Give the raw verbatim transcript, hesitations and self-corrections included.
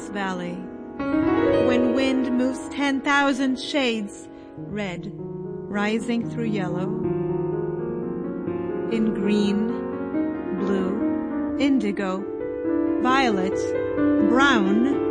this valley. When wind moves ten thousand shades, red rising through yellow, in green, blue, indigo, violet, brown,